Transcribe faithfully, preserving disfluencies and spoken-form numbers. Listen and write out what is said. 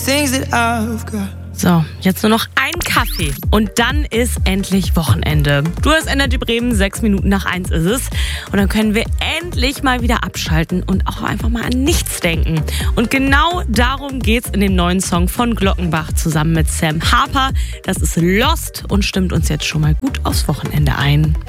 things that I've got. So, jetzt nur noch ein Kaffee und dann ist endlich Wochenende. Du hast Energy Bremen, sechs Minuten nach eins ist es. Und dann können wir endlich mal wieder abschalten und auch einfach mal an nichts denken. Und genau darum geht's in dem neuen Song von Glockenbach zusammen mit Sam Harper. Das ist Lost und stimmt uns jetzt schon mal gut aufs Wochenende ein.